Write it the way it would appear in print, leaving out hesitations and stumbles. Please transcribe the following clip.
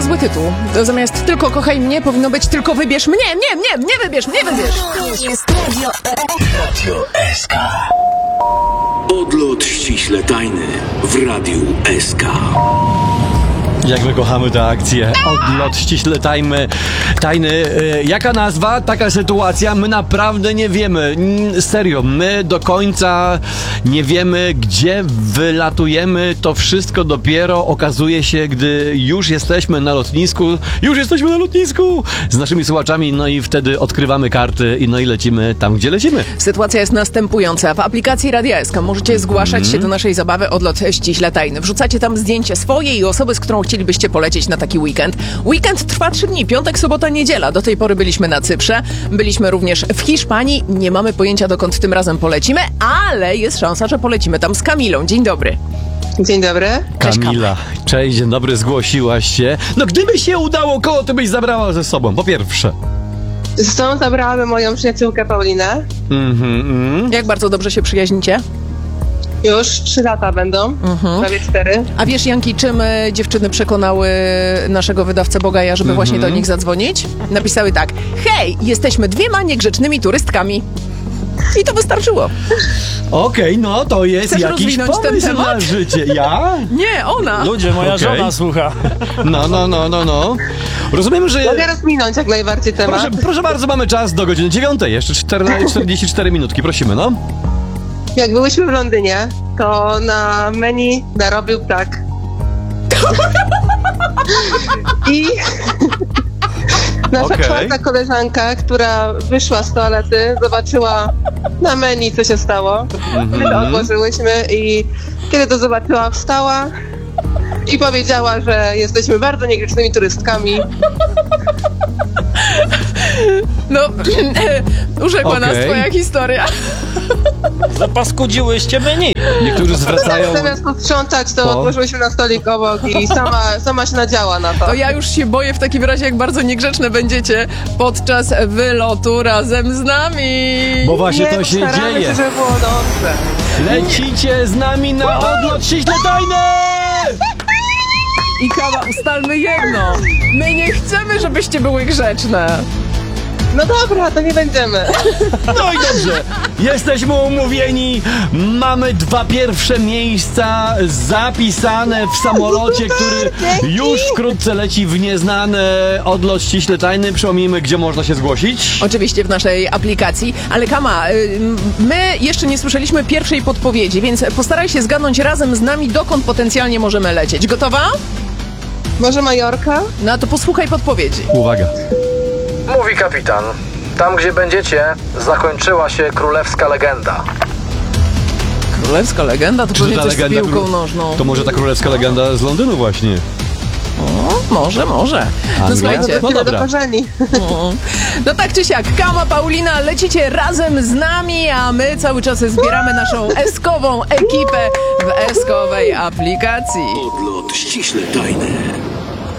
niezły tytuł. To zamiast tylko kochaj mnie, powinno być tylko wybierz mnie, nie wybierz, mnie wybierz. To jest Radio SK. Odlot ściśle tajny w Radiu SK. Jak my kochamy tę akcję. Odlot ściśle tajny. Jaka nazwa? Taka sytuacja? My naprawdę nie wiemy. Serio, my do końca nie wiemy, gdzie wylatujemy. To wszystko dopiero okazuje się, gdy już jesteśmy na lotnisku. Z naszymi słuchaczami, no i wtedy odkrywamy karty i lecimy tam, gdzie lecimy. Sytuacja jest następująca. W aplikacji Radia SK możecie zgłaszać się do naszej zabawy Odlot ściśle tajny. Wrzucacie tam zdjęcie swoje i osoby, z którą chcielibyście polecieć na taki weekend. Weekend trwa 3 dni, piątek, sobota, niedziela. Do tej pory byliśmy na Cyprze, byliśmy również w Hiszpanii. Nie mamy pojęcia, dokąd tym razem polecimy, ale jest szansa, że polecimy tam z Kamilą. Dzień dobry. Dzień dobry. Kamila, cześć, dzień dobry, zgłosiłaś się. No gdyby się udało, kogo ty byś zabrała ze sobą? Po pierwsze. Z tą zabrałabym moją przyjaciółkę Paulinę. Jak bardzo dobrze się przyjaźnicie? Już 3 lata będą, prawie 4. A wiesz, Janki, czym dziewczyny przekonały naszego wydawcę Bogaja, żeby właśnie do nich zadzwonić? Napisały tak: hej, jesteśmy 2 niegrzecznymi turystkami. I to wystarczyło. Okej, no to jest Chcesz jakiś rozwinąć ten pomysł temat? na życie. Ja? Nie, ona. Ludzie, moja żona słucha. No. Rozumiem, że... Mogę rozminąć jak najbardziej temat. Proszę bardzo, mamy czas do godziny 9. Jeszcze 44 minutki, prosimy, no. Jak byłyśmy w Londynie, to na menu narobił ptak. I nasza czwarta koleżanka, która wyszła z toalety, zobaczyła na menu, co się stało. My to odłożyłyśmy i kiedy to zobaczyła, wstała i powiedziała, że jesteśmy bardzo niegrzecznymi turystkami. No, urzekła nas twoja historia. Zapaskudziłyście menu. Niektórzy zwracają... Zamiast posprzątać, to odłożyłyśmy na stolik obok i sama się nadziała na to. To ja już się boję w takim razie, jak bardzo niegrzeczne będziecie podczas wylotu razem z nami. Bo właśnie to się postaramy dzieje. się, żeby było dobrze. Lecicie z nami na odlot ściśle tajny! I Kama, ustalmy jedno. My nie chcemy, żebyście były grzeczne. No dobra, to nie będziemy. No i dobrze, jesteśmy umówieni, mamy 2 pierwsze miejsca zapisane w samolocie, który już wkrótce leci w nieznane. Odlot ściśle tajny. Przypomnijmy, gdzie można się zgłosić. Oczywiście w naszej aplikacji, ale Kama, my jeszcze nie słyszeliśmy pierwszej podpowiedzi, więc postaraj się zgadnąć razem z nami, dokąd potencjalnie możemy lecieć. Gotowa? Może Majorka? No to posłuchaj podpowiedzi. Uwaga. Mówi kapitan. Tam, gdzie będziecie, zakończyła się królewska legenda. Królewska legenda? To pewnie coś z piłką nożną. To może ta królewska legenda z Londynu właśnie. O, może. No Anglia? słuchajcie. No dobra. Do korzeni. No tak czy siak, Kama, Paulina, lecicie razem z nami, a my cały czas zbieramy naszą eskową ekipę w eskowej aplikacji. Odlot ściśle tajny.